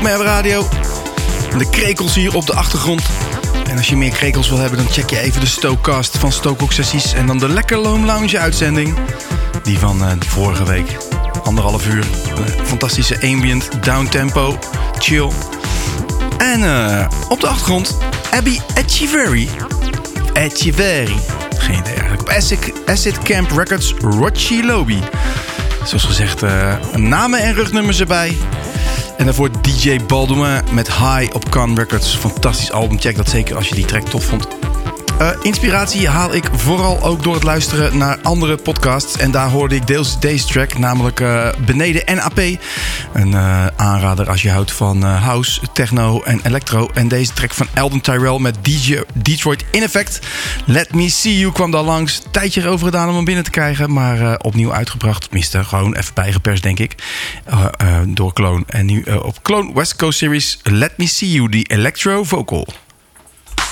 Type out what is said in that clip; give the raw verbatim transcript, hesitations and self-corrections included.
M R Radio. De krekels hier op de achtergrond. En als je meer krekels wil hebben, dan check je even de Stokecast van Stoke Sessies. En dan de Lekker Loom Lounge uitzending. Die van uh, vorige week. Anderhalf uur. Uh, fantastische ambient, downtempo, chill. En uh, op de achtergrond Abby Etcheverry. Etcheverry. Geen idee eigenlijk. Op Acid, Acid Camp Records, Rochi Lobby. Zoals gezegd, uh, namen en rugnummers erbij. En daarvoor D J Baldwin met High op Con Records. Fantastisch album. Check dat zeker als je die track tof vond. Uh, inspiratie haal ik vooral ook door het luisteren naar andere podcasts. En daar hoorde ik deels deze track, namelijk uh, Beneden N A P. Een uh, aanrader als je houdt van uh, house, techno en electro. En deze track van Eldon Tyrell met D J Detroit In Effect. Let Me See You kwam daar langs. Tijdje erover gedaan om hem binnen te krijgen. Maar uh, opnieuw uitgebracht. Tenminste, gewoon even bijgeperst, denk ik. Uh, uh, door Clone. En nu uh, op Clone West Coast Series Let Me See You, die electro vocal.